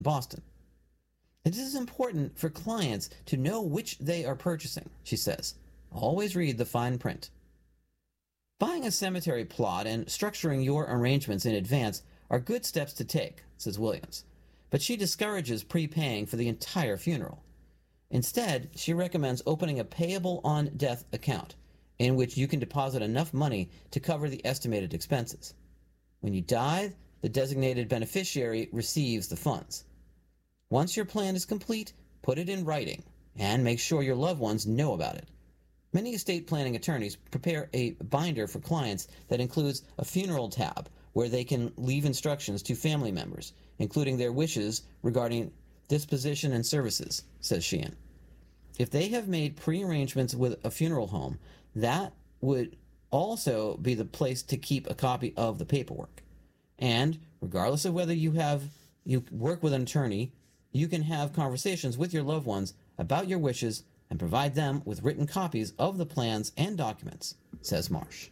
Boston. It is important for clients to know which they are purchasing, she says. Always read the fine print. Buying a cemetery plot and structuring your arrangements in advance are good steps to take, says Williams, but she discourages prepaying for the entire funeral. Instead, she recommends opening a payable on death account in which you can deposit enough money to cover the estimated expenses. When you die, the designated beneficiary receives the funds. Once your plan is complete, put it in writing and make sure your loved ones know about it. Many estate planning attorneys prepare a binder for clients that includes a funeral tab where they can leave instructions to family members, including their wishes regarding disposition and services, says Sheehan. If they have made pre-arrangements with a funeral home, that would also be the place to keep a copy of the paperwork. And regardless of whether you work with an attorney, you can have conversations with your loved ones about your wishes and provide them with written copies of the plans and documents, says Marsh.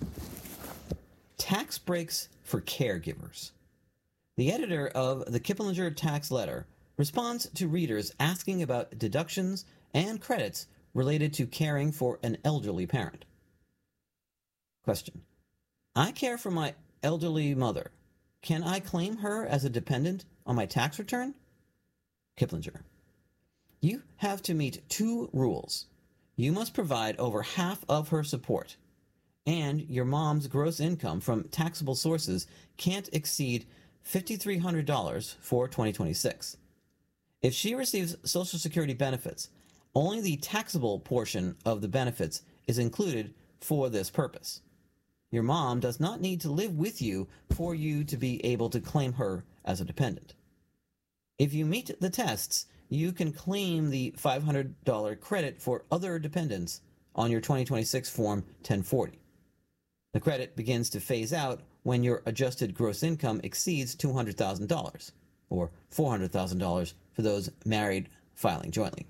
Tax breaks for caregivers. The editor of the Kiplinger Tax Letter responds to readers asking about deductions and credits related to caring for an elderly parent. Question. I care for my elderly mother. Can I claim her as a dependent on my tax return? Kiplinger. You have to meet two rules. You must provide over half of her support, and your mom's gross income from taxable sources can't exceed $5,300 for 2026. If she receives Social Security benefits, only the taxable portion of the benefits is included for this purpose. Your mom does not need to live with you for you to be able to claim her as a dependent. If you meet the tests, you can claim the $500 credit for other dependents on your 2026 Form 1040. The credit begins to phase out when your adjusted gross income exceeds $200,000, or $400,000 for those married filing jointly.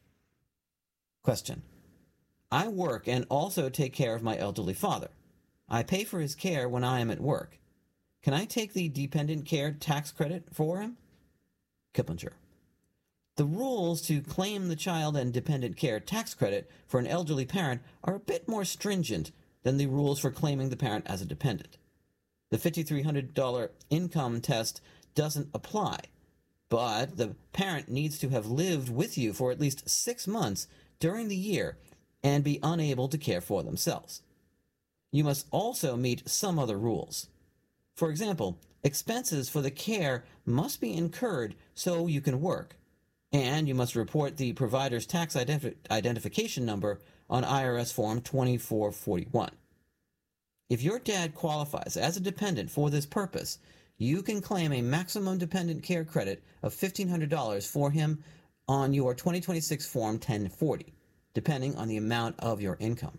Question. I work and also take care of my elderly father. I pay for his care when I am at work. Can I take the dependent care tax credit for him? Kiplinger. The rules to claim the child and dependent care tax credit for an elderly parent are a bit more stringent than the rules for claiming the parent as a dependent. The $5,300 income test doesn't apply, but the parent needs to have lived with you for at least 6 months during the year and be unable to care for themselves. You must also meet some other rules. For example, expenses for the care must be incurred so you can work, and you must report the provider's tax identification number on IRS Form 2441. If your dad qualifies as a dependent for this purpose, you can claim a maximum dependent care credit of $1,500 for him on your 2026 Form 1040, depending on the amount of your income.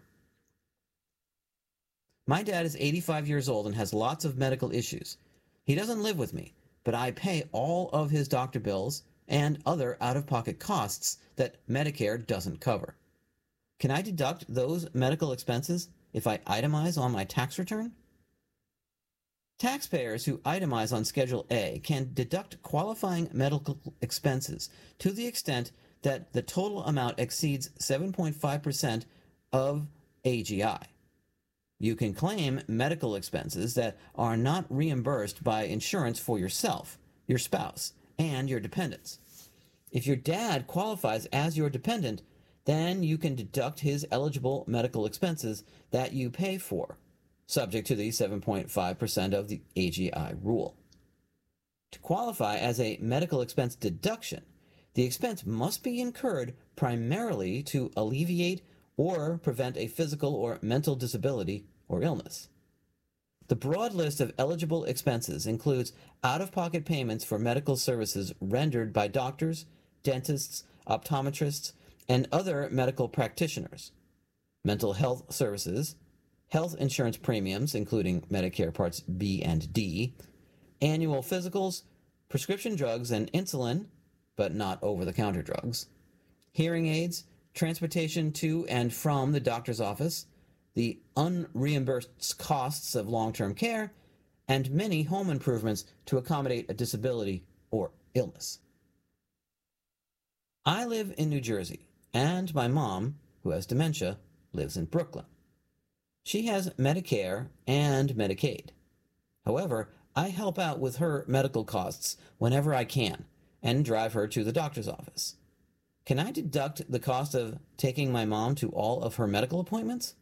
My dad is 85 years old and has lots of medical issues. He doesn't live with me, but I pay all of his doctor bills and other out-of-pocket costs that Medicare doesn't cover. Can I deduct those medical expenses if I itemize on my tax return? Taxpayers who itemize on Schedule A can deduct qualifying medical expenses to the extent that the total amount exceeds 7.5% of AGI. You can claim medical expenses that are not reimbursed by insurance for yourself, your spouse, and your dependents. If your dad qualifies as your dependent, then you can deduct his eligible medical expenses that you pay for, subject to the 7.5% of the AGI rule. To qualify as a medical expense deduction, the expense must be incurred primarily to alleviate or prevent a physical or mental disability or illness. The broad list of eligible expenses includes out-of-pocket payments for medical services rendered by doctors, dentists, optometrists, and other medical practitioners, mental health services, health insurance premiums, including Medicare Parts B and D, annual physicals, prescription drugs and insulin, but not over-the-counter drugs, hearing aids, transportation to and from the doctor's office, the unreimbursed costs of long-term care, and many home improvements to accommodate a disability or illness. I live in New Jersey, and my mom, who has dementia, lives in Brooklyn. She has Medicare and Medicaid. However, I help out with her medical costs whenever I can and drive her to the doctor's office. Can I deduct the cost of taking my mom to all of her medical appointments?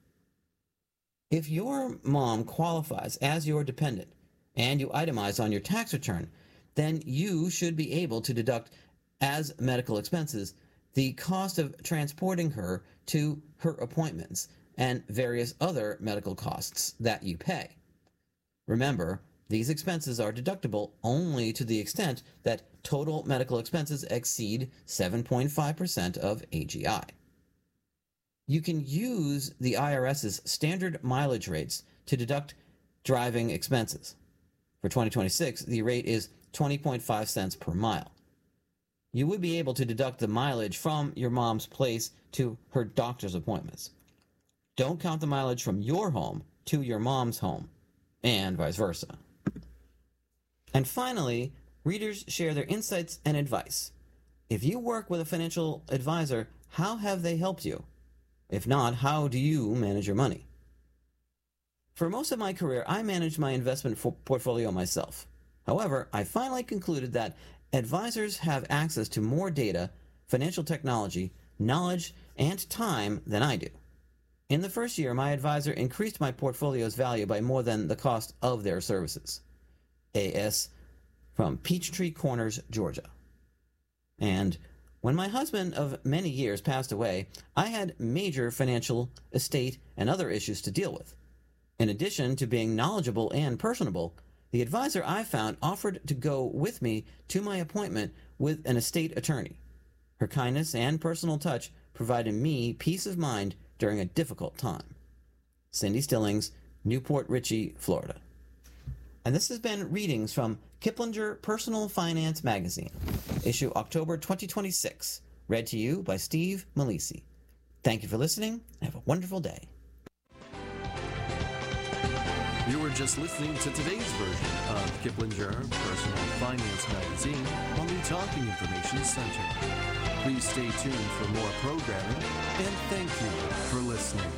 If your mom qualifies as your dependent and you itemize on your tax return, then you should be able to deduct as medical expenses the cost of transporting her to her appointments and various other medical costs that you pay. Remember, these expenses are deductible only to the extent that total medical expenses exceed 7.5% of AGI. You can use the IRS's standard mileage rates to deduct driving expenses. For 2026, the rate is 20.5 cents per mile. You would be able to deduct the mileage from your mom's place to her doctor's appointments. Don't count the mileage from your home to your mom's home, and vice versa. And finally, readers share their insights and advice. If you work with a financial advisor, how have they helped you? If not, how do you manage your money? For most of my career, I managed my investment portfolio myself. However, I finally concluded that advisors have access to more data, financial technology, knowledge, and time than I do. In the first year, my advisor increased my portfolio's value by more than the cost of their services. A.S. from Peachtree Corners, Georgia. And when my husband of many years passed away, I had major financial, estate, and other issues to deal with. In addition to being knowledgeable and personable, the advisor I found offered to go with me to my appointment with an estate attorney. Her kindness and personal touch provided me peace of mind during a difficult time. Cindy Stillings, Newport Richey, Florida. And this has been readings from Kiplinger Personal Finance Magazine, issue October 2026, read to you by Steve Malisi. Thank you for listening, and have a wonderful day. You were just listening to today's version of Kiplinger Personal Finance Magazine on the Talking Information Center. Please stay tuned for more programming, and thank you for listening.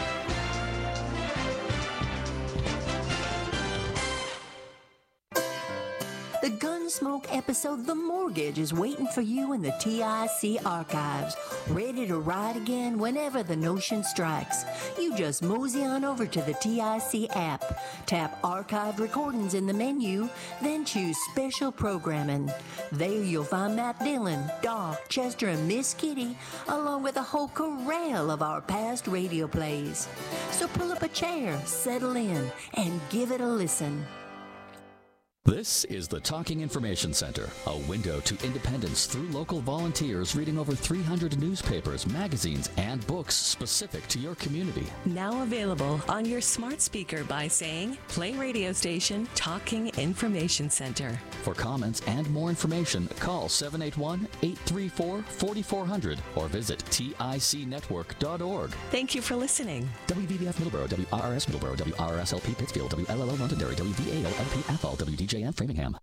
The Gunsmoke episode The Mortgage is waiting for you in the TIC archives, ready to ride again whenever the notion strikes. You just mosey on over to the TIC app, tap Archived Recordings in the menu, then choose Special Programming. There you'll find Matt Dillon, Doc, Chester, and Miss Kitty, along with a whole corral of our past radio plays. So pull up a chair, settle in, and give it a listen. This is the Talking Information Center, a window to independence through local volunteers reading over 300 newspapers, magazines, and books specific to your community. Now available on your smart speaker by saying, play radio station Talking Information Center. For comments and more information, call 781-834-4400 or visit ticnetwork.org. Thank you for listening. WVBF Middleborough, WRRS Middleborough, WRSLP Pittsfield, WLLO Londonderry, WVAO-LP Athol, WDJM Framingham.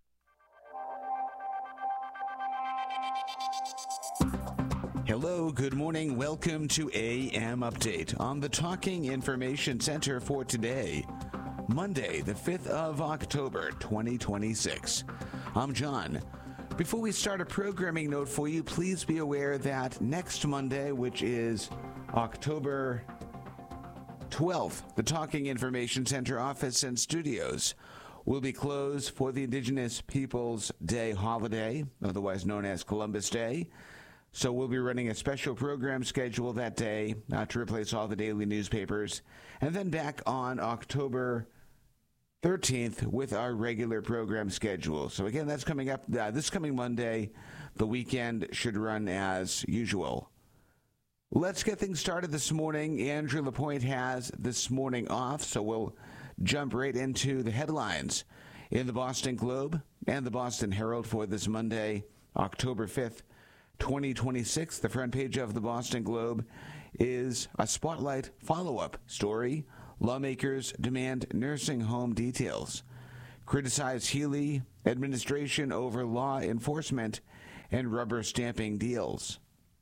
Hello, good morning. Welcome to AM Update on the Talking Information Center for today, Monday, the 5th of October, 2026. I'm John. Before we start, a programming note for you. Please be aware that next Monday, which is October 12th, the Talking Information Center office and studios will be closed for the Indigenous Peoples Day holiday, otherwise known as Columbus Day. So we'll be running a special program schedule that day to replace all the daily newspapers, and then back on October 13th with our regular program schedule. So again, that's coming up this coming Monday. The weekend should run as usual. Let's get things started this morning. Andrew Lapointe has this morning off, so we'll jump right into the headlines in the Boston Globe and the Boston Herald for this Monday, October 5th, 2026. The front page of the Boston Globe is a spotlight follow-up story. Lawmakers demand nursing home details. criticized Healy administration over law enforcement and rubber stamping deals.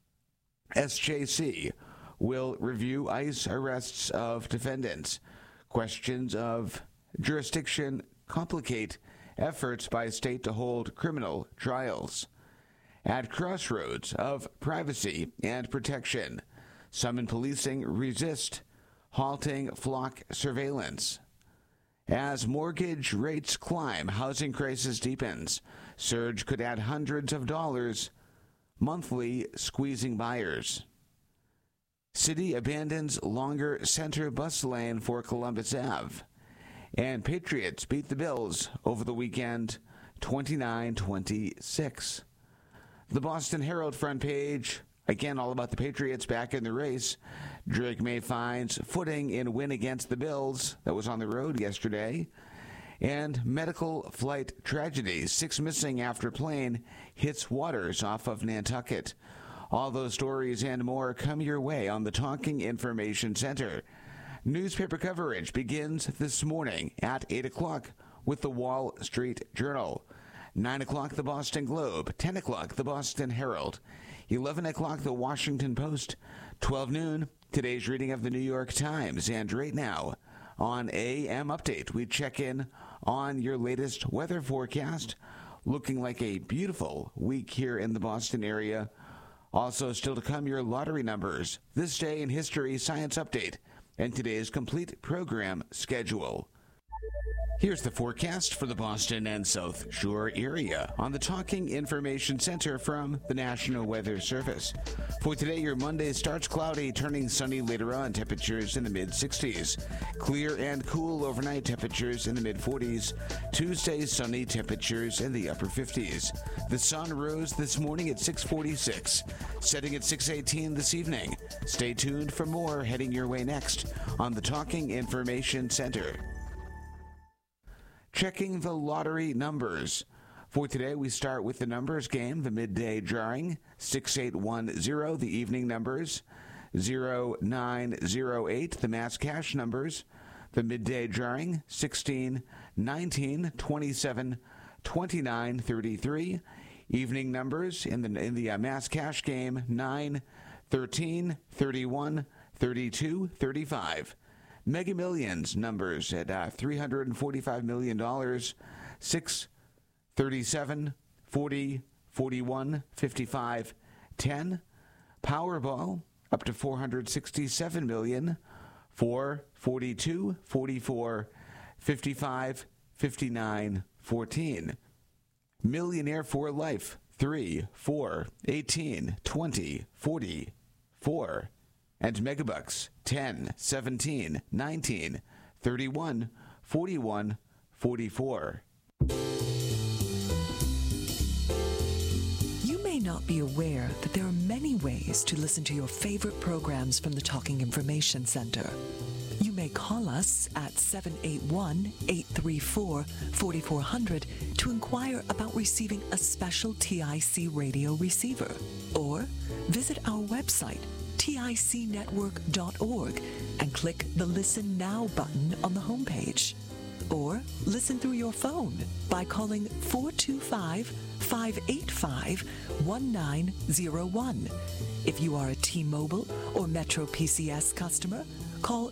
SJC will review ICE arrests of defendants. Questions of jurisdiction complicate efforts by state to hold criminal trials. At crossroads of privacy and protection, some in policing resist halting flock surveillance. As mortgage rates climb, housing crisis deepens. Surge could add hundreds of dollars monthly, squeezing buyers. City abandons longer center bus lane for Columbus Ave. And Patriots beat the Bills over the weekend, 29-26. The Boston Herald front page, again all about the Patriots back in the race. Drake May finds footing in win against the Bills. That was on the road yesterday. And medical flight tragedy. 6 missing after plane hits waters off of Nantucket. All those stories and more come your way on the Talking Information Center. Newspaper coverage begins this morning at 8 o'clock with the Wall Street Journal. 9 o'clock, the Boston Globe. 10 o'clock, the Boston Herald. 11 o'clock, the Washington Post. 12 noon, today's reading of the New York Times. And right now, on AM Update, we check in on your latest weather forecast. Looking like a beautiful week here in the Boston area. Also, still to come, your lottery numbers. This day in history, science update, and today's complete program schedule. Here's the forecast for the Boston and South Shore area on the Talking Information Center from the National Weather Service. For today, your Monday starts cloudy, turning sunny later on, temperatures in the mid-60s. Clear and cool overnight, temperatures in the mid-40s. Tuesday, sunny, temperatures in the upper 50s. The sun rose this morning at 6:46, setting at 6:18 this evening. Stay tuned for more heading your way next on the Talking Information Center. Checking the lottery numbers. For today, we start with the numbers game, the midday drawing, 6810, the evening numbers, 0908, the mass cash numbers, the midday drawing, 16, 19, 27, 29, 33, evening numbers in the mass cash game, 9, 13, 31, 32, 35. Mega Millions numbers at $345 million, 6, 37, 40, 41, 55, 10. Powerball up to $467 million, 4, 42, 44, 55, 59, 14. Millionaire for Life, 3, 4, 18, 20, 40, 4. And Megabucks, 10, 17, 19, 31, 41, 44. You may not be aware that there are many ways to listen to your favorite programs from the Talking Information Center. You may call us at 781-834-4400 to inquire about receiving a special TIC radio receiver, or visit our website, ticnetwork.org, and click the Listen Now button on the homepage. Or listen through your phone by calling 425-585-1901. If you are a T-Mobile or Metro PCS customer, call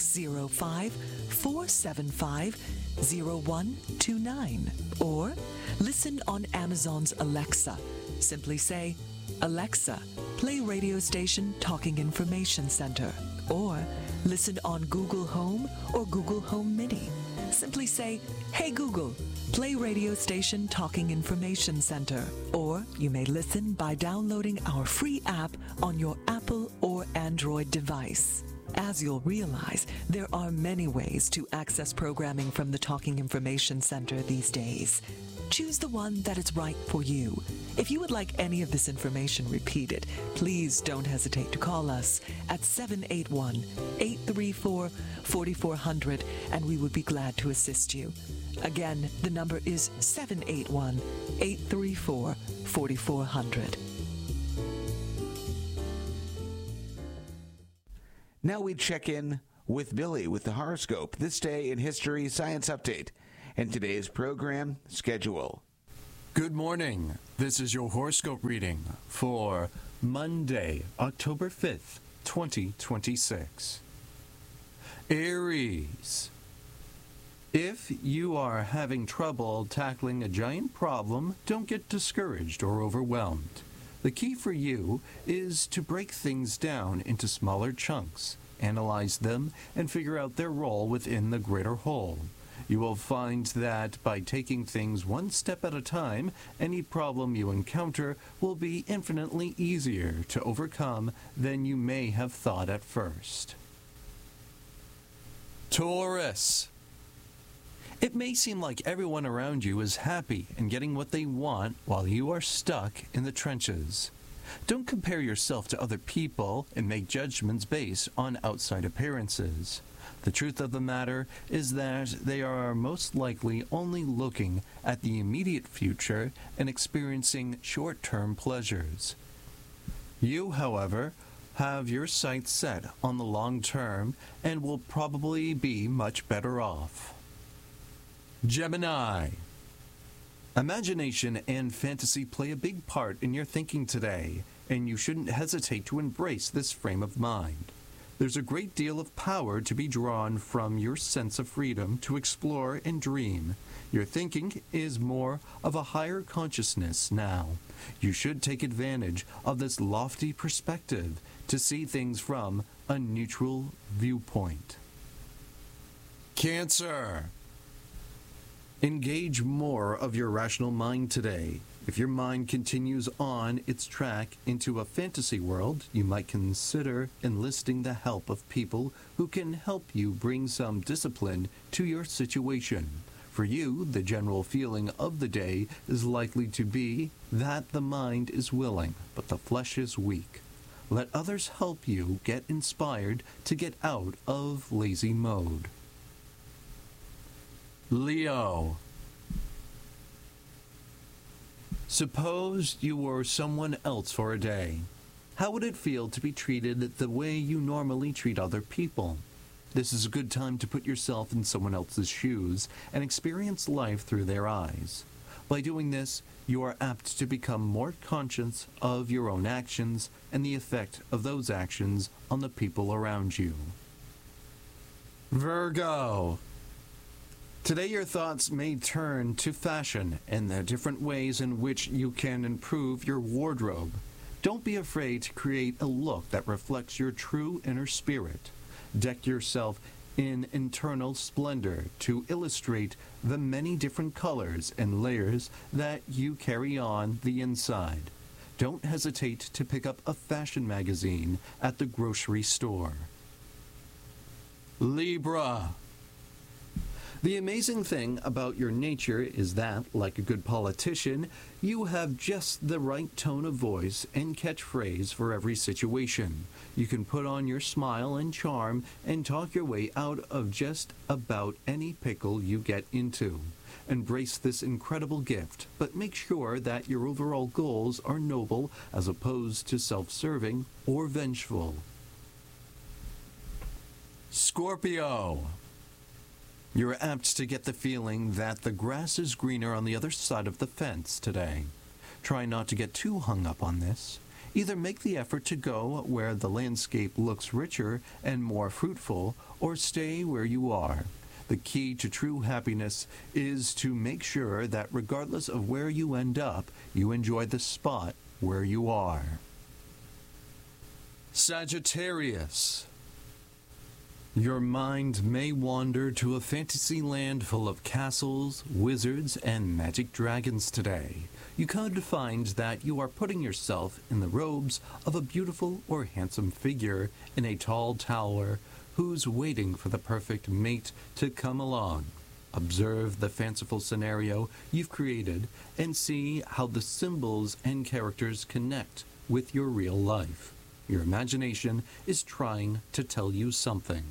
605-475-0129. Or listen on Amazon's Alexa. Simply say, "Alexa, play radio station Talking Information Center." Or listen on Google Home or Google Home Mini. Simply say, "Hey Google, play radio station Talking Information Center." Or you may listen by downloading our free app on your Apple or Android device. As you'll realize, there are many ways to access programming from the Talking Information Center these days. Choose the one that is right for you. If you would like any of this information repeated, please don't hesitate to call us at 781-834-4400, and we would be glad to assist you. Again, the number is 781-834-4400. Now we check in with Billy with the horoscope. This day in history, science update. and today's program schedule. Good morning. This is your horoscope reading for Monday, October 5th, 2026. Aries. If you are having trouble tackling a giant problem, don't get discouraged or overwhelmed. The key for you is to break things down into smaller chunks, analyze them, and figure out their role within the greater whole. You will find that by taking things one step at a time, any problem you encounter will be infinitely easier to overcome than you may have thought at first. Taurus. It may seem like everyone around you is happy and getting what they want while you are stuck in the trenches. Don't compare yourself to other people and make judgments based on outside appearances. The truth of the matter is that they are most likely only looking at the immediate future and experiencing short-term pleasures. You, however, have your sights set on the long term and will probably be much better off. Gemini. Imagination and fantasy play a big part in your thinking today, and you shouldn't hesitate to embrace this frame of mind. There's a great deal of power to be drawn from your sense of freedom to explore and dream. Your thinking is more of a higher consciousness now. You should take advantage of this lofty perspective to see things from a neutral viewpoint. Cancer. Engage more of your rational mind today. If your mind continues on its track into a fantasy world, you might consider enlisting the help of people who can help you bring some discipline to your situation. For you, the general feeling of the day is likely to be that the mind is willing, but the flesh is weak. Let others help you get inspired to get out of lazy mode. Leo. Suppose you were someone else for a day. How would it feel to be treated the way you normally treat other people? This is a good time to put yourself in someone else's shoes and experience life through their eyes. By doing this, you are apt to become more conscious of your own actions and the effect of those actions on the people around you. Virgo. Today your thoughts may turn to fashion and the different ways in which you can improve your wardrobe. Don't be afraid to create a look that reflects your true inner spirit. Deck yourself in internal splendor to illustrate the many different colors and layers that you carry on the inside. Don't hesitate to pick up a fashion magazine at the grocery store. Libra. The amazing thing about your nature is that, like a good politician, you have just the right tone of voice and catchphrase for every situation. You can put on your smile and charm and talk your way out of just about any pickle you get into. Embrace this incredible gift, but make sure that your overall goals are noble as opposed to self-serving or vengeful. Scorpio. You're apt to get the feeling that the grass is greener on the other side of the fence today. Try not to get too hung up on this. Either make the effort to go where the landscape looks richer and more fruitful, or stay where you are. The key to true happiness is to make sure that regardless of where you end up, you enjoy the spot where you are. Sagittarius. Your mind may wander to a fantasy land full of castles, wizards, and magic dragons today. You could find that you are putting yourself in the robes of a beautiful or handsome figure in a tall tower who's waiting for the perfect mate to come along. Observe the fanciful scenario you've created and see how the symbols and characters connect with your real life. Your imagination is trying to tell you something.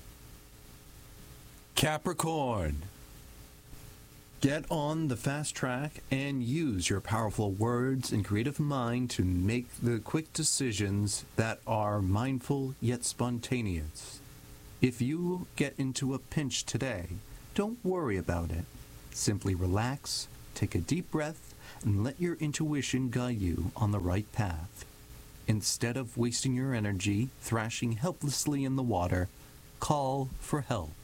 Capricorn. Get on the fast track and use your powerful words and creative mind to make the quick decisions that are mindful yet spontaneous. If you get into a pinch today, don't worry about it. Simply relax, take a deep breath, and let your intuition guide you on the right path. Instead of wasting your energy thrashing helplessly in the water, call for help.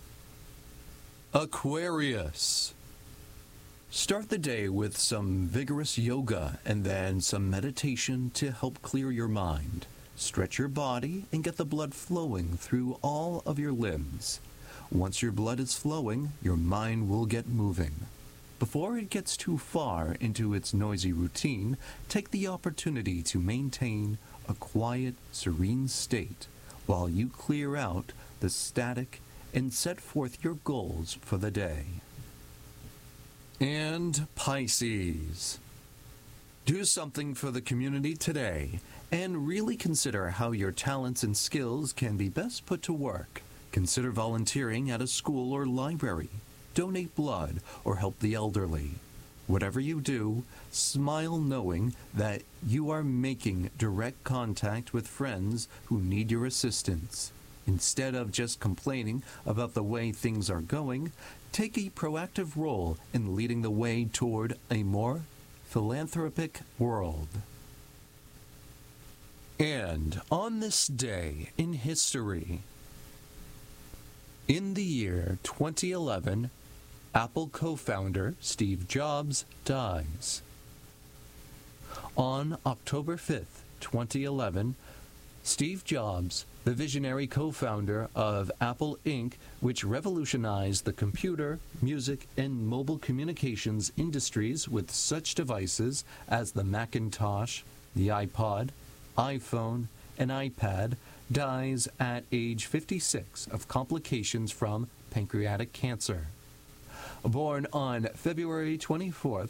Aquarius. Start the day with some vigorous yoga and then some meditation to help clear your mind. Stretch your body and get the blood flowing through all of your limbs. Once your blood is flowing, your mind will get moving. Before it gets too far into its noisy routine, take the opportunity to maintain a quiet, serene state while you clear out the static and set forth your goals for the day. And Pisces. Do something for the community today and really consider how your talents and skills can be best put to work. Consider volunteering at a school or library. Donate blood or help the elderly. Whatever you do, smile knowing that you are making direct contact with friends who need your assistance. Instead of just complaining about the way things are going, take a proactive role in leading the way toward a more philanthropic world. And on this day in history, in the year 2011, Apple co-founder Steve Jobs dies. On October 5th, 2011, Steve Jobs, the visionary co-founder of Apple Inc., which revolutionized the computer, music, and mobile communications industries with such devices as the Macintosh, the iPod, iPhone, and iPad, dies at age 56 of complications from pancreatic cancer. Born on February 24th,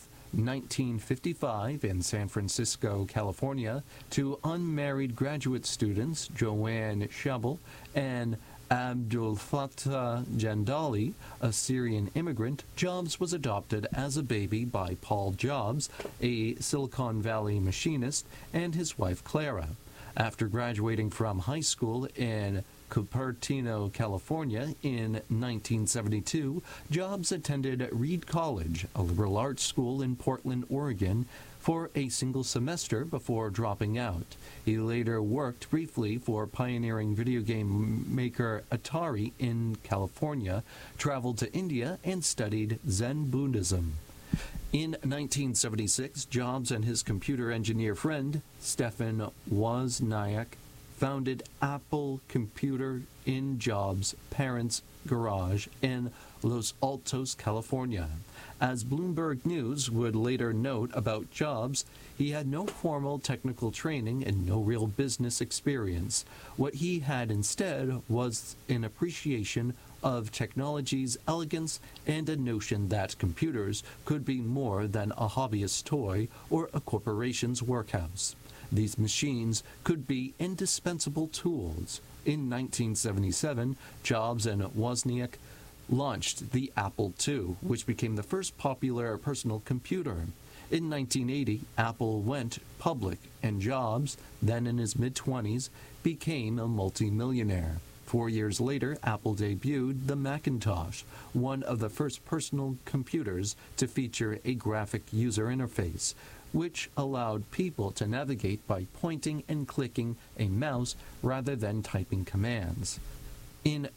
1955 in San Francisco, California, to unmarried graduate students Joanne Shabel and Abdul Fattah Jandali, a Syrian immigrant, Jobs was adopted as a baby by Paul Jobs, a Silicon Valley machinist, and his wife Clara. After graduating from high school in Cupertino, California in 1972, Jobs attended Reed College, a liberal arts school in Portland, Oregon, for a single semester before dropping out. He later worked briefly for pioneering video game maker Atari in California, traveled to India, and studied Zen Buddhism. In 1976, Jobs and his computer engineer friend, Stefan Wozniak, founded Apple Computer in Jobs' parents' garage in Los Altos, California. As Bloomberg News would later note about Jobs, he had no formal technical training and no real business experience. What he had instead was an appreciation of technology's elegance and a notion that computers could be more than a hobbyist toy or a corporation's workhouse. These machines could be indispensable tools. In 1977, Jobs and Wozniak launched the Apple II, which became the first popular personal computer. In 1980, Apple went public, and Jobs, then in his mid-20s, became a multimillionaire. 4 years later, Apple debuted the Macintosh, one of the first personal computers to feature a graphic user interface, which allowed people to navigate by pointing and clicking a mouse rather than typing commands. In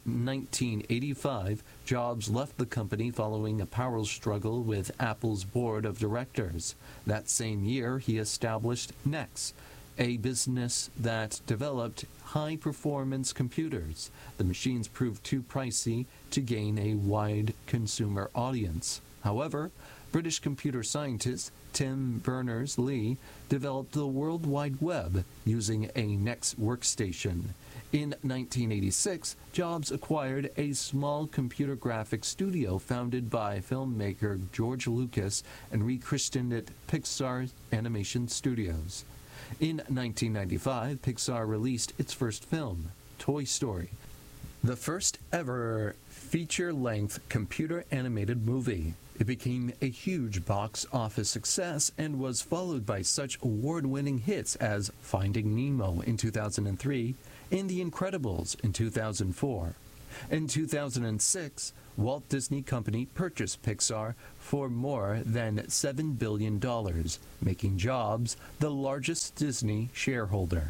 1985, Jobs left the company following a power struggle with Apple's board of directors. That same year, he established NeXT, a business that developed high-performance computers. The machines proved too pricey to gain a wide consumer audience. However, British computer scientist Tim Berners-Lee developed the World Wide Web using a NeXT workstation. In 1986, Jobs acquired a small computer graphics studio founded by filmmaker George Lucas and rechristened it Pixar Animation Studios. In 1995, Pixar released its first film, Toy Story, the first ever feature-length computer-animated movie. It became a huge box office success and was followed by such award-winning hits as Finding Nemo in 2003 and The Incredibles in 2004. In 2006, Walt Disney Company purchased Pixar for more than $7 billion, making Jobs the largest Disney shareholder.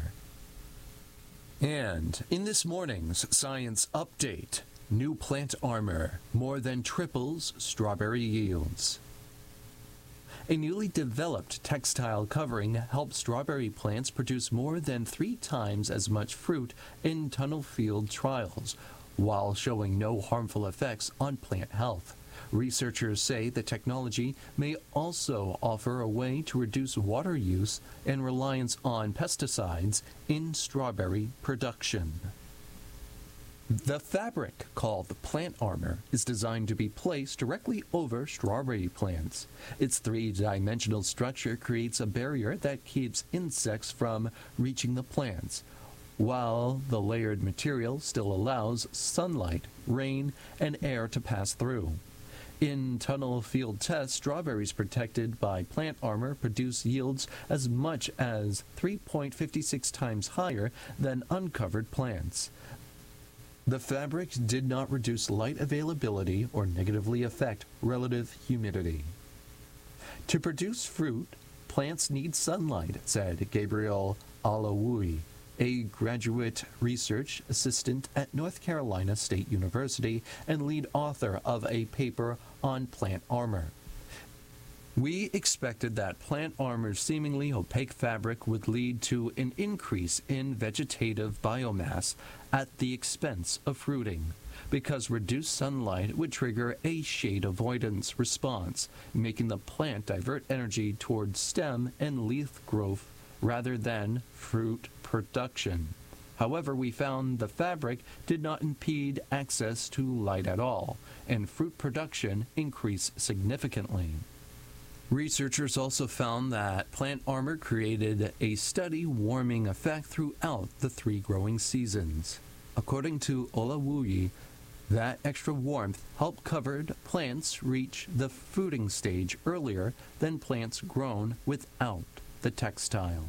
And in this morning's Science Update, new plant armor more than triples strawberry yields. A newly developed textile covering helps strawberry plants produce more than 3 times as much fruit in tunnel field trials, while showing no harmful effects on plant health. Researchers say the technology may also offer a way to reduce water use and reliance on pesticides in strawberry production. The fabric, called plant armor, is designed to be placed directly over strawberry plants. Its 3-dimensional structure creates a barrier that keeps insects from reaching the plants, while the layered material still allows sunlight, rain, and air to pass through. In tunnel field tests, strawberries protected by plant armor produce yields as much as 3.56 times higher than uncovered plants. The fabric did not reduce light availability or negatively affect relative humidity. To produce fruit, plants need sunlight, said Gabriel Alawui, a graduate research assistant at North Carolina State University and lead author of a paper on plant armor. We expected that plant armor's seemingly opaque fabric would lead to an increase in vegetative biomass at the expense of fruiting, because reduced sunlight would trigger a shade avoidance response, making the plant divert energy towards stem and leaf growth rather than fruit production. However, we found the fabric did not impede access to light at all, and fruit production increased significantly. Researchers also found that plant armor created a steady warming effect throughout the 3 growing seasons. According to Olawuyi, that extra warmth helped covered plants reach the fruiting stage earlier than plants grown without the textile.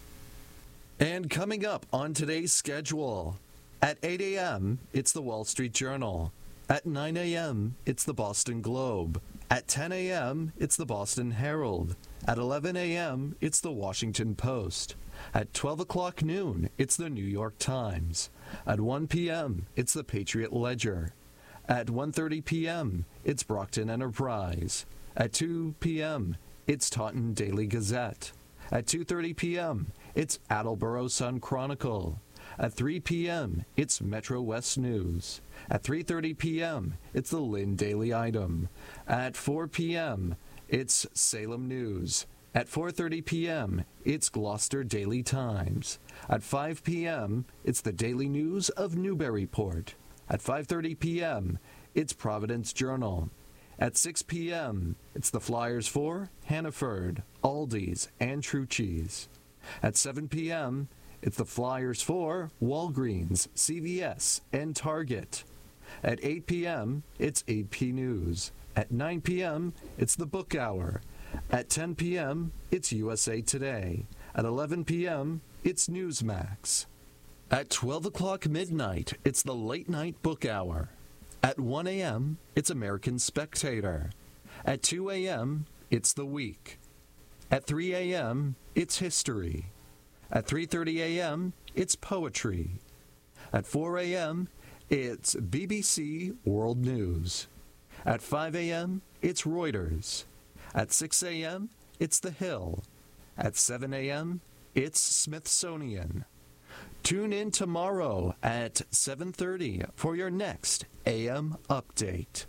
And coming up on today's schedule, at 8 a.m., it's the Wall Street Journal. At 9 a.m., it's the Boston Globe. At 10 a.m., it's the Boston Herald. At 11 a.m., it's the Washington Post. At 12 o'clock noon, it's the New York Times. At 1 p.m., it's the Patriot Ledger. At 1:30 p.m., it's Brockton Enterprise. At 2 p.m., it's Taunton Daily Gazette. At 2:30 p.m., it's Attleboro Sun Chronicle. At 3 p.m., it's Metro West News. At 3:30 p.m., it's the Lynn Daily Item. At 4 p.m., it's Salem News. At 4:30 p.m., it's Gloucester Daily Times. At 5 p.m., it's the Daily News of Newburyport. At 5:30 p.m., it's Providence Journal. At 6 p.m., it's the Flyers for Hannaford, Aldi's, and True Cheese. At 7 p.m., it's the Flyers for Walgreens, CVS, and Target. At 8 p.m., it's AP News. At 9 p.m., it's the Book Hour. At 10 p.m., it's USA Today. At 11 p.m., it's Newsmax. At 12 o'clock midnight, it's the Late Night Book Hour. At 1 a.m., it's American Spectator. At 2 a.m., it's The Week. At 3 a.m., it's History. At 3:30 a.m., it's Poetry. At 4 a.m., it's BBC World News. At 5 a.m., it's Reuters. At 6 a.m., it's The Hill. At 7 a.m., it's Smithsonian. Tune in tomorrow at 7:30 for your next AM Update.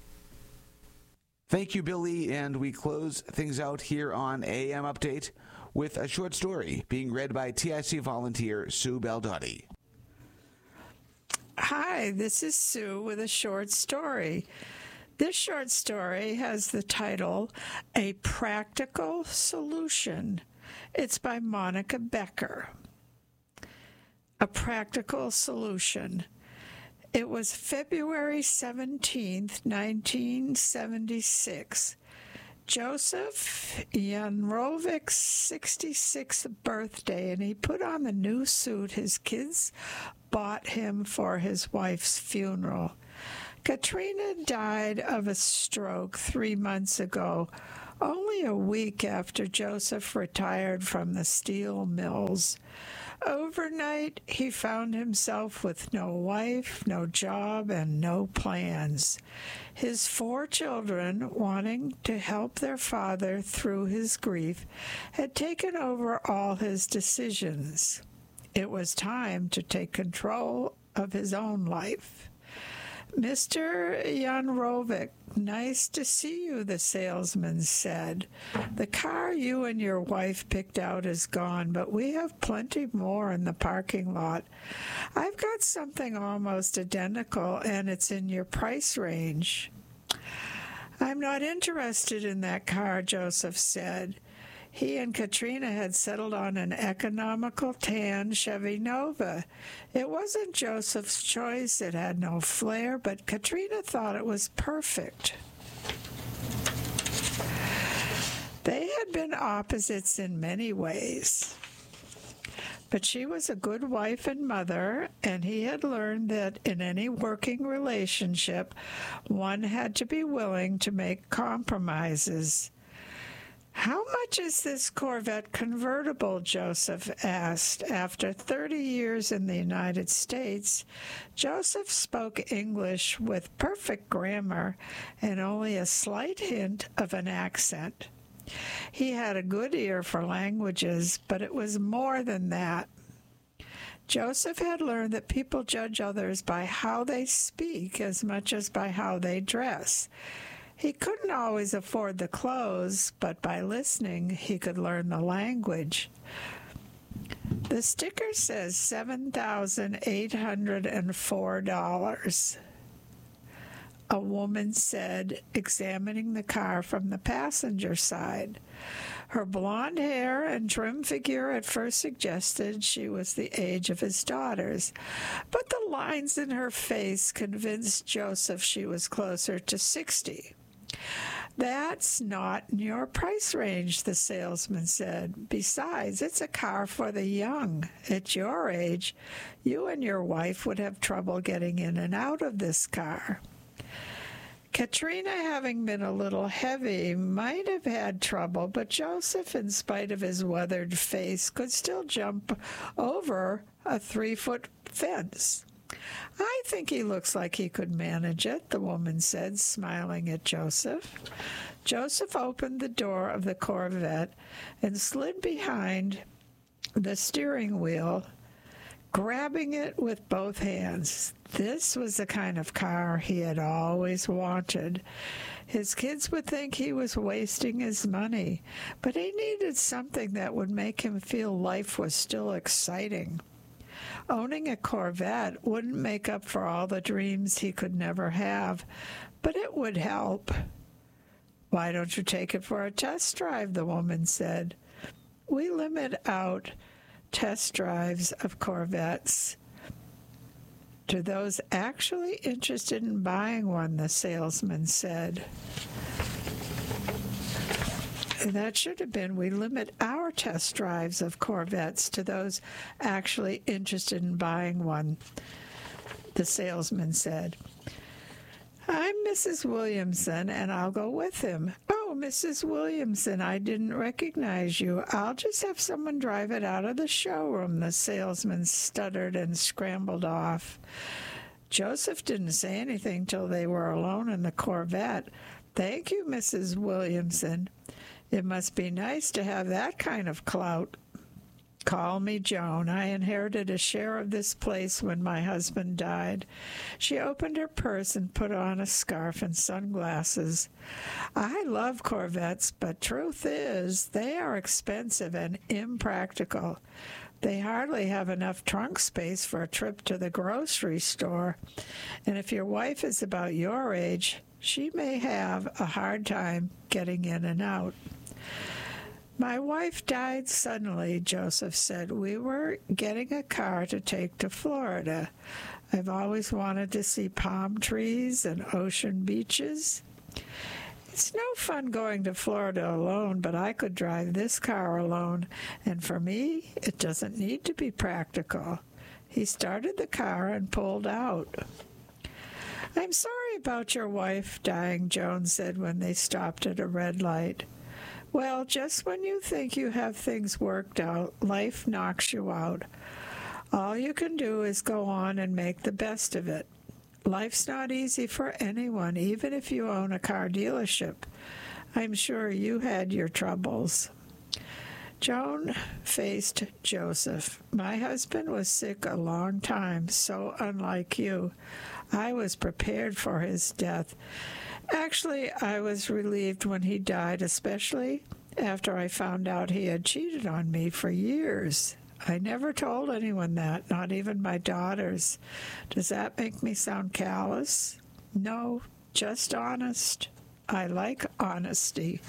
Thank you, Billy, and we close things out here on AM Update with a short story being read by TIC volunteer Sue Baldotti. Hi, this is Sue with a short story. This short story has the title, A Practical Solution. It's by Monica Becker. A Practical Solution. It was February 17th, 1976. Joseph Yanrovic's 66th birthday, and he put on the new suit his kids bought him for his wife's funeral. Katrina died of a stroke 3 months ago, only a week after Joseph retired from the steel mills. Overnight, he found himself with no wife, no job, and no plans. His 4 children, wanting to help their father through his grief, had taken over all his decisions. It was time to take control of his own life. Mr. Yanrovic, nice to see you, the salesman said. The car you and your wife picked out is gone, but we have plenty more in the parking lot. I've got something almost identical, and it's in your price range. I'm not interested in that car, Joseph said. He and Katrina had settled on an economical tan Chevy Nova. It wasn't Joseph's choice. It had no flair, but Katrina thought it was perfect. They had been opposites in many ways, but she was a good wife and mother, and he had learned that in any working relationship, one had to be willing to make compromises. How much is this Corvette convertible? Joseph asked. After 30 years in the United States, Joseph spoke English with perfect grammar and only a slight hint of an accent. He had a good ear for languages, but it was more than that. Joseph had learned that people judge others by how they speak as much as by how they dress. He couldn't always afford the clothes, but by listening, he could learn the language. The sticker says $7,804. A woman said, examining the car from the passenger side. Her blonde hair and trim figure at first suggested she was the age of his daughters, but the lines in her face convinced Joseph she was closer to 60. That's not in your price range, the salesman said. Besides, it's a car for the young. At your age, you and your wife would have trouble getting in and out of this car. Katrina, having been a little heavy, might have had trouble, but Joseph, in spite of his weathered face, could still jump over a 3-foot fence. I think he looks like he could manage it, the woman said, smiling at Joseph. Joseph opened the door of the Corvette and slid behind the steering wheel, grabbing it with both hands. This was the kind of car he had always wanted. His kids would think he was wasting his money, but he needed something that would make him feel life was still exciting. Owning a Corvette wouldn't make up for all the dreams he could never have, but it would help. Why don't you take it for a test drive? The woman said. We limit out test drives of Corvettes to those actually interested in buying one, the salesman said. That should have been, we limit our test drives of Corvettes to those actually interested in buying one, the salesman said. I'm Mrs. Williamson, and I'll go with him. Oh, Mrs. Williamson, I didn't recognize you. I'll just have someone drive it out of the showroom, the salesman stuttered and scrambled off. Joseph didn't say anything till they were alone in the Corvette. Thank you, Mrs. Williamson. It must be nice to have that kind of clout. Call me Joan. I inherited a share of this place when my husband died. She opened her purse and put on a scarf and sunglasses. I love Corvettes, but truth is, they are expensive and impractical. They hardly have enough trunk space for a trip to the grocery store. And if your wife is about your age, she may have a hard time getting in and out. My wife died suddenly, Joseph said. We were getting a car to take to Florida. I've always wanted to see palm trees and ocean beaches. It's no fun going to Florida alone, but I could drive this car alone, and for me, it doesn't need to be practical. He started the car and pulled out. I'm sorry about your wife dying, Joan said when they stopped at a red light. Well, just when you think you have things worked out, life knocks you out. All you can do is go on and make the best of it. Life's not easy for anyone, even if you own a car dealership. I'm sure you had your troubles. Joan faced Joseph. My husband was sick a long time, so unlike you. I was prepared for his death. Actually, I was relieved when he died, especially after I found out he had cheated on me for years. I never told anyone that, not even my daughters. Does that make me sound callous? No, just honest. I like honesty.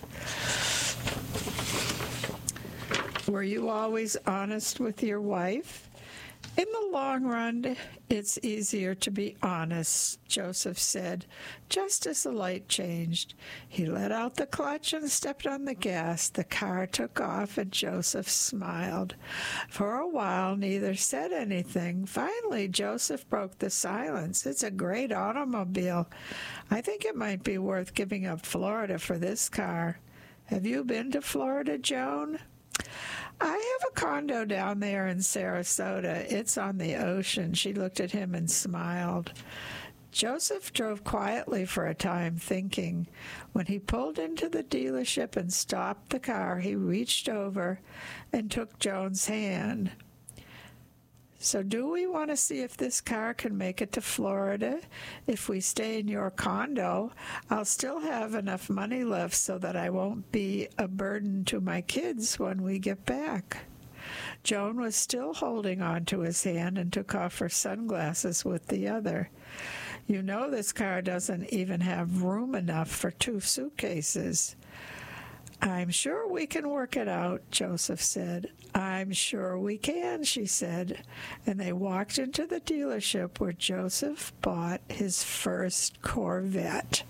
Were you always honest with your wife? In the long run, it's easier to be honest, Joseph said, just as the light changed. He let out the clutch and stepped on the gas. The car took off, and Joseph smiled. For a while, neither said anything. Finally, Joseph broke the silence. It's a great automobile. I think it might be worth giving up Florida for this car. Have you been to Florida, Joan? I have a condo down there in Sarasota. It's on the ocean. She looked at him and smiled. Joseph drove quietly for a time, thinking. When he pulled into the dealership and stopped the car, he reached over and took Joan's hand. So do we want to see if this car can make it to Florida? If we stay in your condo, I'll still have enough money left so that I won't be a burden to my kids when we get back. Joan was still holding on to his hand and took off her sunglasses with the other. You know this car doesn't even have room enough for 2 suitcases. I'm sure we can work it out, Joseph said. I'm sure we can, she said. And they walked into the dealership where Joseph bought his first Corvette.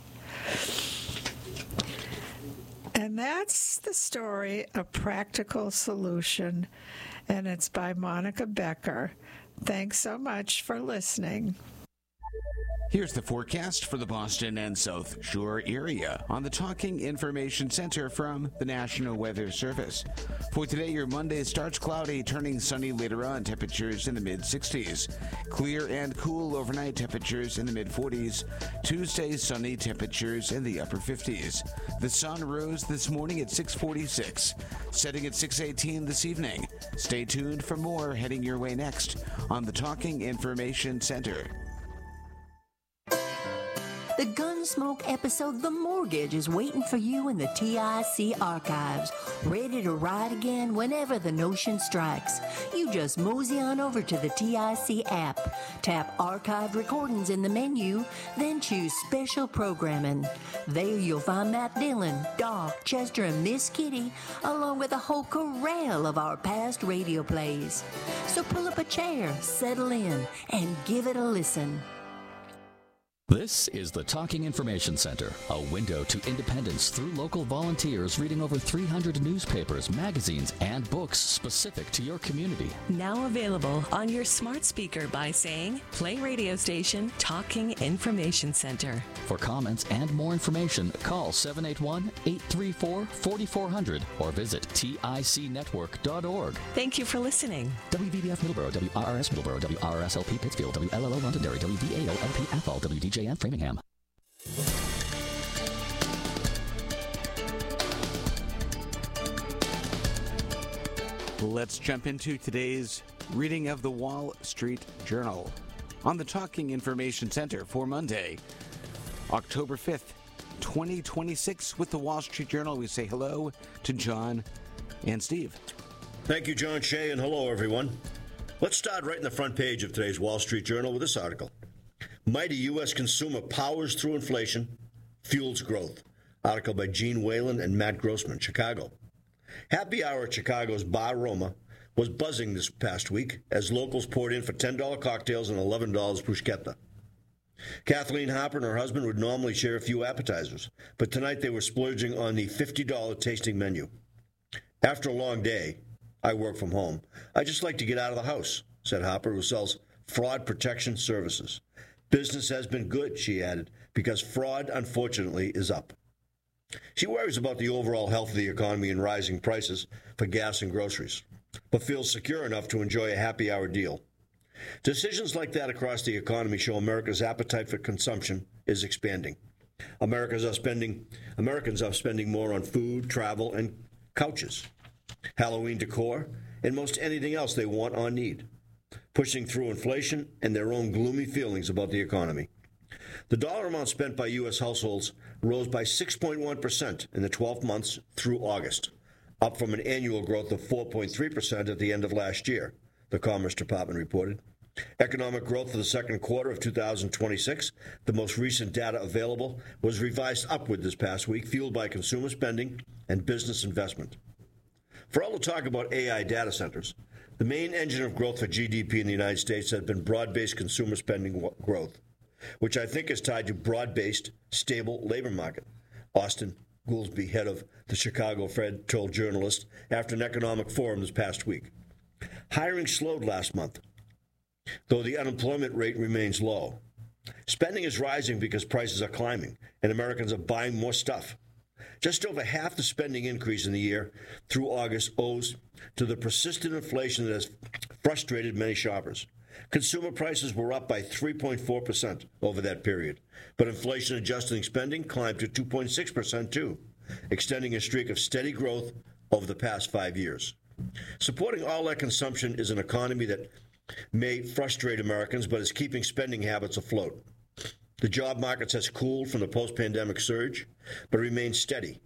And that's the story, A Practical Solution. And it's by Monica Becker. Thanks so much for listening. Here's the forecast for the Boston and South Shore area on the Talking Information Center from the National Weather Service. For today, your Monday starts cloudy, turning sunny later on, temperatures in the mid-60s. Clear and cool overnight, temperatures in the mid-40s. Tuesday, sunny, temperatures in the upper 50s. The sun rose this morning at 6:46, setting at 6:18 this evening. Stay tuned for more heading your way next on the Talking Information Center. The Gunsmoke episode The Mortgage is waiting for you in the TIC archives, ready to ride again whenever the notion strikes. You just mosey on over to the TIC app, tap Archived Recordings in the menu, then choose Special Programming. There you'll find Matt Dillon, Doc, Chester, and Miss Kitty, along with a whole corral of our past radio plays. So pull up a chair, settle in, and give it a listen. This is the Talking Information Center, a window to independence through local volunteers reading over 300 newspapers, magazines, and books specific to your community. Now available on your smart speaker by saying, play radio station Talking Information Center. For comments and more information, call 781-834-4400 or visit ticnetwork.org. Thank you for listening. WVBF Middleborough, WRRS Middleborough, WRRS-LP Pittsfield, WLLO Londonderry, WVAO-LP Athol, WDJN Framingham. Let's jump into today's reading of the Wall Street Journal on the Talking Information Center for Monday, October 5th, 2026. With the Wall Street Journal, we say hello to John and Steve. Thank you, John Shea, and hello, everyone. Let's start right in the front page of today's Wall Street Journal with this article. Mighty U.S. consumer powers through inflation, fuels growth. Article by Gene Whalen and Matt Grossman, Chicago. Happy hour at Chicago's Bar Roma was buzzing this past week as locals poured in for $10 cocktails and $11 bruschetta. Kathleen Harper and her husband would normally share a few appetizers, but tonight they were splurging on the $50 tasting menu. After a long day, I work from home. I just like to get out of the house, said Harper, who sells fraud protection services. Business has been good, she added, because fraud, unfortunately, is up. She worries about the overall health of the economy and rising prices for gas and groceries, but feels secure enough to enjoy a happy hour deal. Decisions like that across the economy show America's appetite for consumption is expanding. Americans are spending more on food, travel, and couches, Halloween decor, and most anything else they want or need, pushing through inflation and their own gloomy feelings about the economy. The dollar amount spent by U.S. households rose by 6.1% in the 12 months through August, up from an annual growth of 4.3% at the end of last year, the Commerce Department reported. Economic growth for the second quarter of 2026, the most recent data available, was revised upward this past week, fueled by consumer spending and business investment. For all the talk about AI data centers, the main engine of growth for GDP in the United States has been broad-based consumer spending growth, which I think is tied to broad-based, stable labor market. Austin Goolsbee, head of the Chicago Fed, told journalists after an economic forum this past week. Hiring slowed last month, though the unemployment rate remains low. Spending is rising because prices are climbing, and Americans are buying more stuff. Just over half the spending increase in the year through August owes to the persistent inflation that has frustrated many shoppers. Consumer prices were up by 3.4% over that period, but inflation-adjusting spending climbed to 2.6% too, extending a streak of steady growth over the past 5 years. Supporting all that consumption is an economy that may frustrate Americans, but is keeping spending habits afloat. The job market has cooled from the post-pandemic surge, but remains sturdy,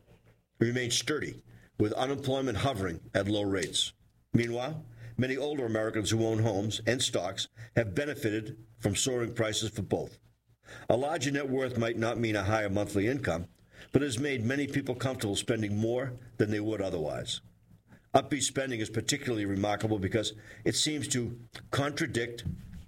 with unemployment hovering at low rates. Meanwhile, many older Americans who own homes and stocks have benefited from soaring prices for both. A larger net worth might not mean a higher monthly income, but it has made many people comfortable spending more than they would otherwise. Upbeat spending is particularly remarkable because it seems to contradict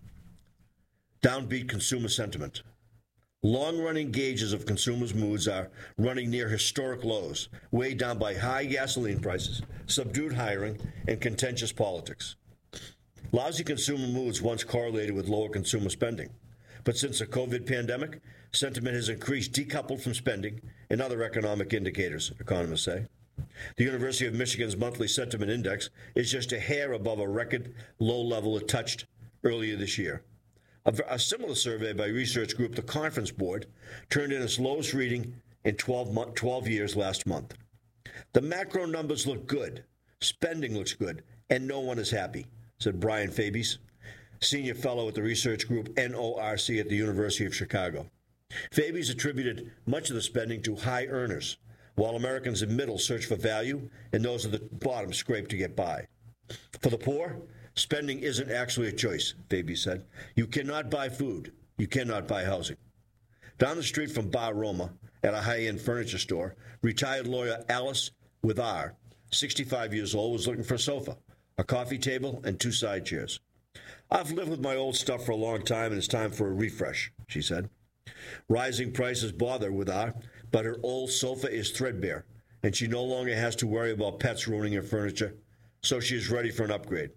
downbeat consumer sentiment. Long-running gauges of consumers' moods are running near historic lows, weighed down by high gasoline prices, subdued hiring, and contentious politics. Lousy consumer moods once correlated with lower consumer spending, but since the COVID pandemic, sentiment has increased decoupled from spending and other economic indicators, economists say. The University of Michigan's monthly sentiment index is just a hair above a record low level it touched earlier this year. A similar survey by research group The Conference Board turned in its lowest reading in 12 years last month. The macro numbers look good, spending looks good, and no one is happy, said Brian Fabies, senior fellow at the research group NORC at the University of Chicago. Fabies attributed much of the spending to high earners, while Americans in middle search for value and those at the bottom scrape to get by. For the poor, spending isn't actually a choice, Fabies said. You cannot buy food. You cannot buy housing. Down the street from Bar Roma, at a high-end furniture store, retired lawyer Alice Withar, 65 years old, was looking for a sofa, a coffee table, and 2 side chairs. I've lived with my old stuff for a long time, and it's time for a refresh, she said. Rising prices bother Withar, but her old sofa is threadbare, and she no longer has to worry about pets ruining her furniture, so she is ready for an upgrade.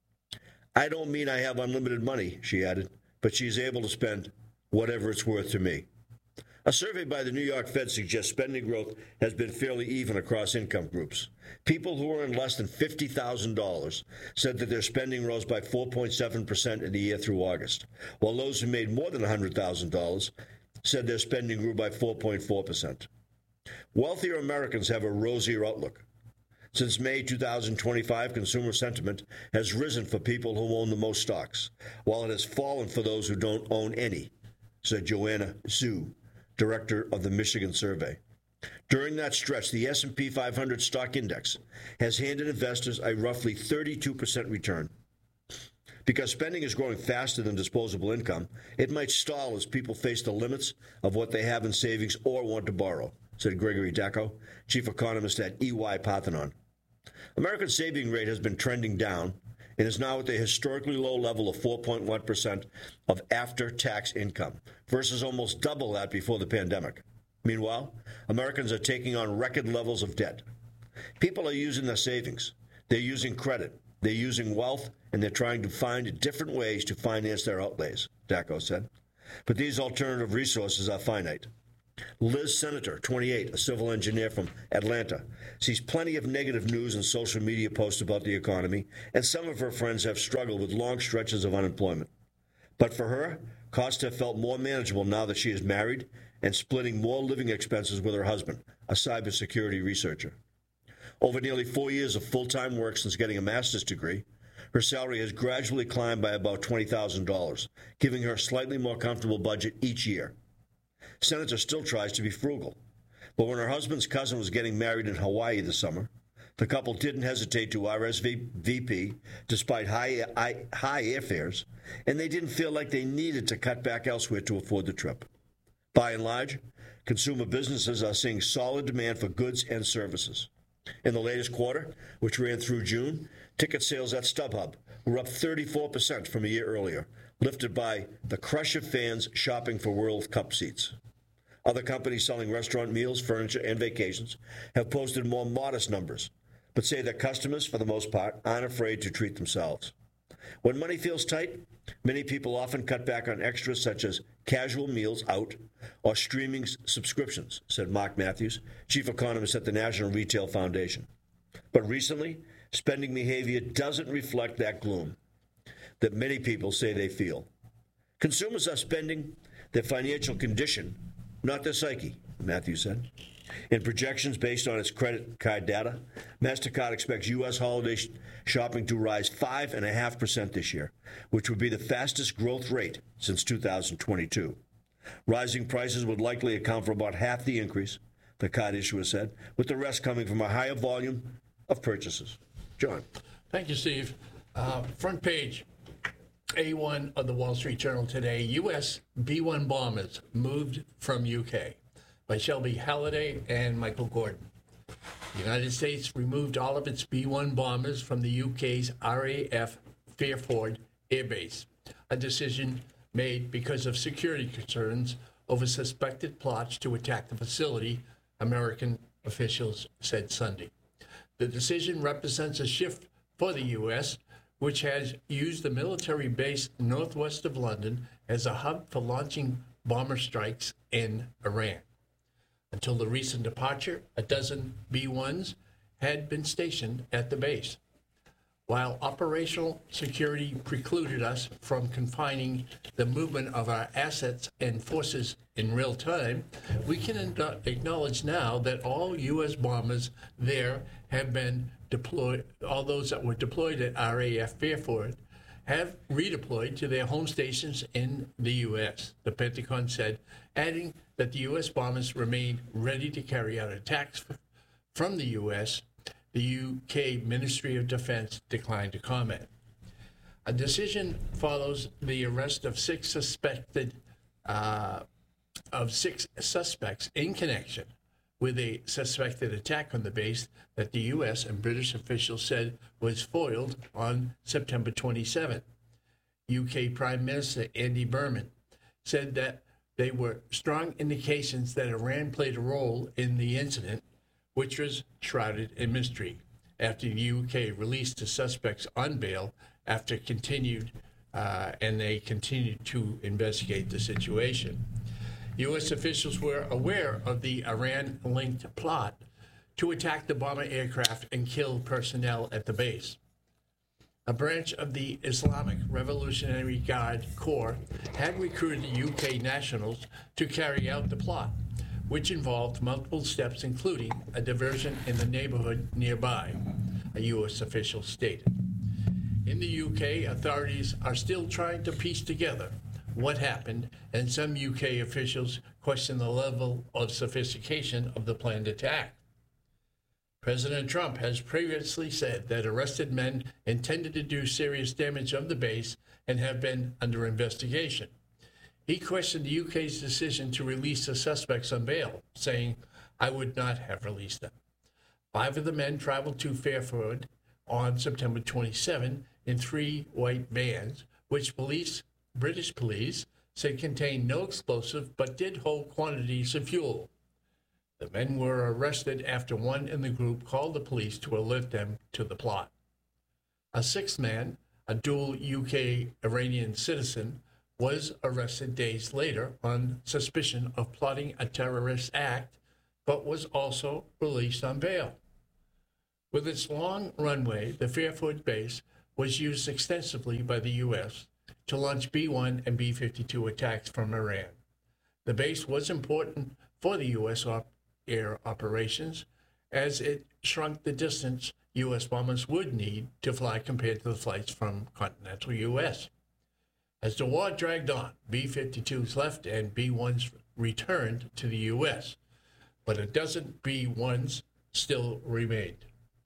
I don't mean I have unlimited money, she added, but she is able to spend whatever it's worth to me. A survey by the New York Fed suggests spending growth has been fairly even across income groups. People who earn less than $50,000 said that their spending rose by 4.7% in the year through August, while those who made more than $100,000 said their spending grew by 4.4%. Wealthier Americans have a rosier outlook. Since May 2025, consumer sentiment has risen for people who own the most stocks, while it has fallen for those who don't own any, said Joanna Zhu, director of the Michigan Survey. During that stretch, the S&P 500 stock index has handed investors a roughly 32% return. Because spending is growing faster than disposable income, it might stall as people face the limits of what they have in savings or want to borrow, said Gregory Dacko, chief economist at EY Parthenon. American saving rate has been trending down, and is now at the historically low level of 4.1% of after-tax income, versus almost double that before the pandemic. Meanwhile, Americans are taking on record levels of debt. People are using their savings. They're using credit. They're using wealth, and they're trying to find different ways to finance their outlays, Dacko said. But these alternative resources are finite. Liz Senator, 28, a civil engineer from Atlanta, sees plenty of negative news and social media posts about the economy, and some of her friends have struggled with long stretches of unemployment. But for her, costs have felt more manageable now that she is married and splitting more living expenses with her husband, a cybersecurity researcher. Over nearly 4 years of full-time work since getting a master's degree, her salary has gradually climbed by about $20,000, giving her a slightly more comfortable budget each year. Senator still tries to be frugal, but when her husband's cousin was getting married in Hawaii this summer, the couple didn't hesitate to RSVP despite high airfares, and they didn't feel like they needed to cut back elsewhere to afford the trip. By and large, consumer businesses are seeing solid demand for goods and services. In the latest quarter, which ran through June, ticket sales at StubHub were up 34% from a year earlier, lifted by the crush of fans shopping for World Cup seats. Other companies selling restaurant meals, furniture, and vacations have posted more modest numbers, but say that customers, for the most part, aren't afraid to treat themselves. When money feels tight, many people often cut back on extras such as casual meals out or streaming subscriptions, said Mark Matthews, chief economist at the National Retail Foundation. But recently, spending behavior doesn't reflect that gloom that many people say they feel. Consumers are spending their financial condition, not their psyche, Matthews said. In projections based on its credit card data, MasterCard expects U.S. holiday shopping to rise 5.5% this year, which would be the fastest growth rate since 2022. Rising prices would likely account for about half the increase, the card issuer said, with the rest coming from a higher volume of purchases. John. Thank you, Steve. Front page, A1 of the Wall Street Journal today, U.S. B-1 bombers moved from UK by Shelby Halliday and Michael Gordon. The United States removed all of its B-1 bombers from the UK's RAF Fairford Air Base, a decision made because of security concerns over suspected plots to attack the facility, American officials said Sunday. The decision represents a shift for the U.S., which has used the military base northwest of London as a hub for launching bomber strikes in Iran. Until the recent departure, a dozen B-1s had been stationed at the base. While operational security precluded us from confining the movement of our assets and forces in real time, we can acknowledge now that all U.S. bombers there have been deployed, all those that were deployed at RAF Fairford have redeployed to their home stations in the U.S., the Pentagon said, adding that the U.S. bombers remain ready to carry out attacks from the U.S. The U.K. Ministry of Defense declined to comment. A decision follows the arrest of six suspects in connection with a suspected attack on the base that the U.S. and British officials said was foiled on September 27th. UK Prime Minister Andy Burnham said that they were strong indications that Iran played a role in the incident, which was shrouded in mystery, after the UK released the suspects on bail after they continued to investigate the situation. U.S. officials were aware of the Iran-linked plot to attack the bomber aircraft and kill personnel at the base. A branch of the Islamic Revolutionary Guard Corps had recruited UK nationals to carry out the plot, which involved multiple steps, including a diversion in the neighborhood nearby, a U.S. official stated. In the UK, authorities are still trying to piece together what happened, and some UK officials question the level of sophistication of the planned attack. President Trump has previously said that arrested men intended to do serious damage of the base and have been under investigation. He questioned the UK's decision to release the suspects on bail, saying, "I would not have released them." 5 of the men traveled to Fairford on September 27 in 3 white vans, which British police said contained no explosive but did hold quantities of fuel. The men were arrested after one in the group called the police to alert them to the plot. A 6th man, a dual UK-Iranian citizen, was arrested days later on suspicion of plotting a terrorist act, but was also released on bail. With its long runway, the Fairfield base was used extensively by the U.S. to launch B-1 and B-52 attacks from Iran. The base was important for the U.S. air operations, as it shrunk the distance U.S. bombers would need to fly compared to the flights from continental U.S. As the war dragged on, B-52s left and B-1s returned to the U.S., but a dozen B-1s still remained.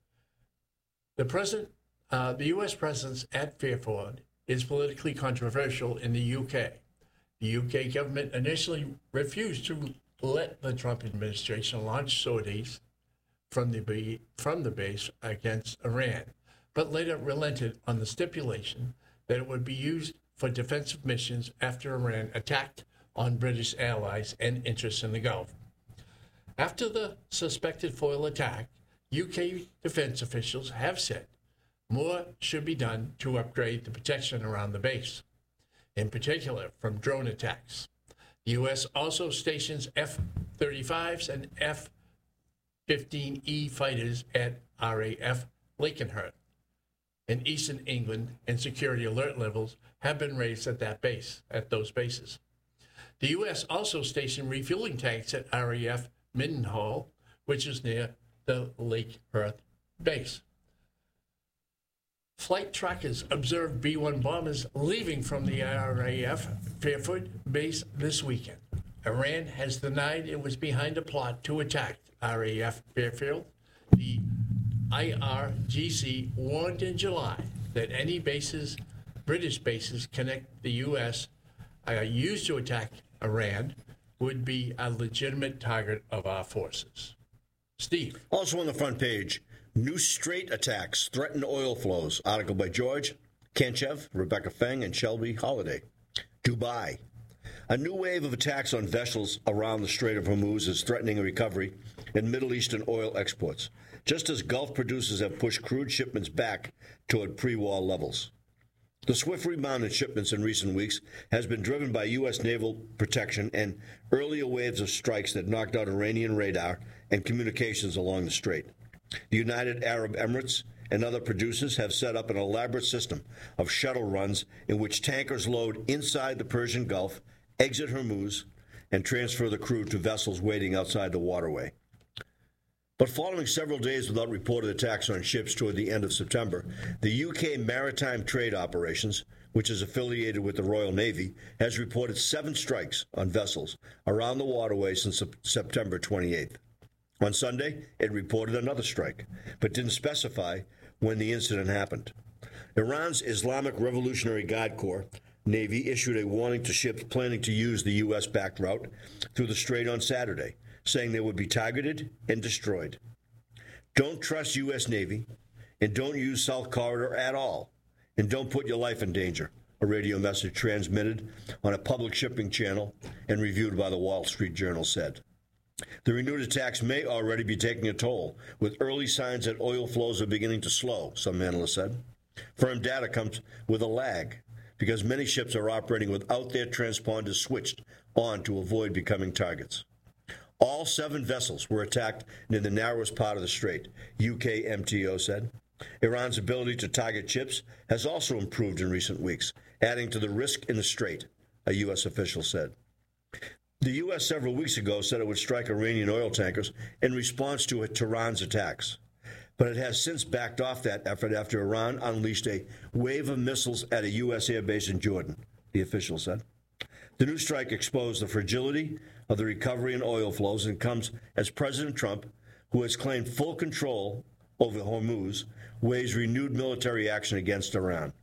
The U.S. presence at Fairfield is politically controversial in the UK. The UK government initially refused to let the Trump administration launch sorties from the base against Iran, but later relented on the stipulation that it would be used for defensive missions after Iran attacked on British allies and interests in the Gulf. After the suspected foil attack, UK defense officials have said more should be done to upgrade the protection around the base, in particular from drone attacks. The U.S. also stations F-35s and F-15E fighters at RAF Lakenheath in eastern England, and security alert levels have been raised at those bases. The U.S. also stationed refueling tanks at RAF Mindenhall, which is near the Lakenheath base. Flight trackers observed B-1 bombers leaving from the RAF Fairfield base this weekend. Iran has denied it was behind a plot to attack RAF Fairfield. The IRGC warned in July that any British bases connect the U.S. Used to attack Iran would be a legitimate target of our forces. Steve. Also on the front page, new strait attacks threaten oil flows. Article by George Kanchev, Rebecca Feng, and Shelby Holiday. Dubai. A new wave of attacks on vessels around the Strait of Hormuz is threatening a recovery in Middle Eastern oil exports, just as Gulf producers have pushed crude shipments back toward pre-war levels. The swift rebound in shipments in recent weeks has been driven by U.S. naval protection and earlier waves of strikes that knocked out Iranian radar and communications along the strait. The United Arab Emirates and other producers have set up an elaborate system of shuttle runs in which tankers load inside the Persian Gulf, exit Hormuz, and transfer the crude to vessels waiting outside the waterway. But following several days without reported attacks on ships toward the end of September, the UK Maritime Trade Operations, which is affiliated with the Royal Navy, has reported 7 strikes on vessels around the waterway since September 28th. On Sunday, it reported another strike, but didn't specify when the incident happened. Iran's Islamic Revolutionary Guard Corps Navy issued a warning to ships planning to use the U.S.-backed route through the strait on Saturday, saying they would be targeted and destroyed. Don't trust U.S. Navy, and don't use South Corridor at all, and don't put your life in danger, a radio message transmitted on a public shipping channel and reviewed by the Wall Street Journal said. The renewed attacks may already be taking a toll, with early signs that oil flows are beginning to slow, some analysts said. Firm data comes with a lag, because many ships are operating without their transponders switched on to avoid becoming targets. All 7 vessels were attacked in the narrowest part of the strait, UK MTO said. Iran's ability to target ships has also improved in recent weeks, adding to the risk in the strait, a U.S. official said. The U.S. several weeks ago said it would strike Iranian oil tankers in response to Tehran's attacks, but it has since backed off that effort after Iran unleashed a wave of missiles at a U.S. airbase in Jordan, the official said. The new strike exposed the fragility of the recovery in oil flows and comes as President Trump, who has claimed full control over Hormuz, weighs renewed military action against Iran.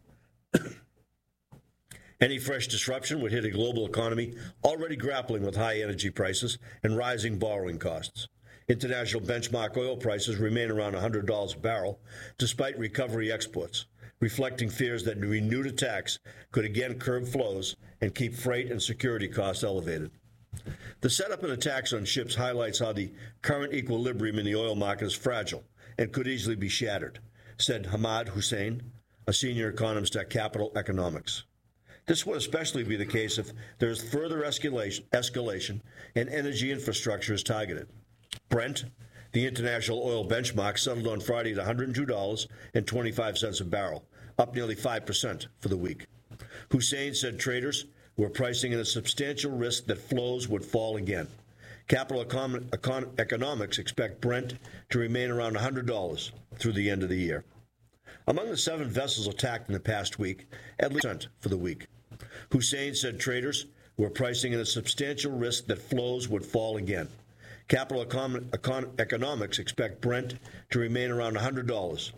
Any fresh disruption would hit a global economy already grappling with high energy prices and rising borrowing costs. International benchmark oil prices remain around $100 a barrel, despite recovery exports. reflecting fears that renewed attacks could again curb flows and keep freight and security costs elevated. The setup and attacks on ships highlights how the current equilibrium in the oil market is fragile and could easily be shattered, said Hamad Hussein, a senior economist at Capital Economics. This would especially be the case if there is further escalation and energy infrastructure is targeted. Brent, the international oil benchmark, settled on Friday at $102.25 a barrel, up nearly 5% for the week. Hussein said traders were pricing in a substantial risk that flows would fall again. Capital Economics expect Brent to remain around $100 through the end of the year. Among the 7 vessels attacked in the past week, at least 10% for the week. Hussein said traders were pricing in a substantial risk that flows would fall again. Capital Economics expect Brent to remain around $100